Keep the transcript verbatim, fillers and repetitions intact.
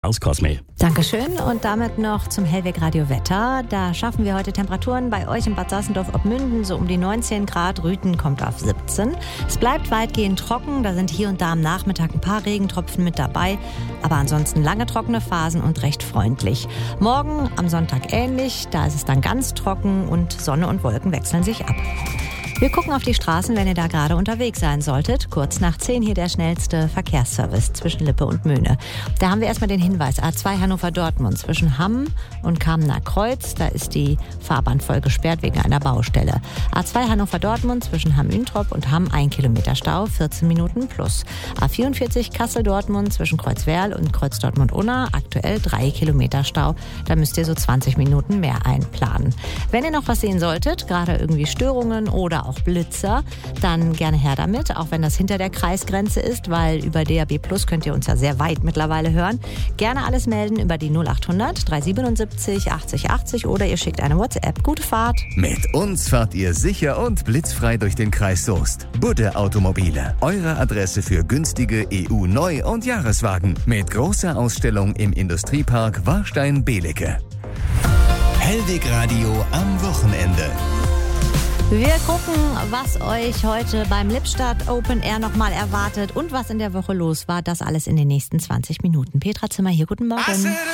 Aus Cosme. Dankeschön und damit noch zum Hellweg Radio Wetter. Da schaffen wir heute Temperaturen bei euch in Bad Sassendorf-Obmünden so um die neunzehn Grad. Rüthen kommt auf siebzehn. Es bleibt weitgehend trocken, da sind hier und da am Nachmittag ein paar Regentropfen mit dabei. Aber ansonsten lange trockene Phasen und recht freundlich. Morgen am Sonntag ähnlich, da ist es dann ganz trocken und Sonne und Wolken wechseln sich ab. Wir gucken auf die Straßen, wenn ihr da gerade unterwegs sein solltet. Kurz nach zehn hier der schnellste Verkehrsservice zwischen Lippe und Möhne. Da haben wir erstmal den Hinweis, A zwei Hannover-Dortmund zwischen Hamm und Kamener Kreuz. Da ist die Fahrbahn voll gesperrt wegen einer Baustelle. A zwei Hannover-Dortmund zwischen Hamm-Üntrop und Hamm ein Kilometer Stau, vierzehn Minuten plus. A vierundvierzig Kassel-Dortmund zwischen Kreuzwerl und Kreuz-Dortmund-Unna, aktuell drei Kilometer Stau. Da müsst ihr so zwanzig Minuten mehr einplanen. Wenn ihr noch was sehen solltet, gerade irgendwie Störungen oder auch auch Blitzer, dann gerne her damit, auch wenn das hinter der Kreisgrenze ist, weil über D A B Plus könnt ihr uns ja sehr weit mittlerweile hören. Gerne alles melden über die null acht hundert dreihundertsiebenundsiebzig achtzig achtzig oder ihr schickt eine WhatsApp. Gute Fahrt! Mit uns fahrt ihr sicher und blitzfrei durch den Kreis Soest. Budde Automobile, eure Adresse für günstige E U-Neu- und Jahreswagen mit großer Ausstellung im Industriepark Warstein-Belecke. Hellweg Radio am Wochenende. Wir gucken, was euch heute beim Lippstadt Open Air nochmal erwartet und was in der Woche los war. Das alles in den nächsten zwanzig Minuten. Petra Zimmer hier, guten Morgen.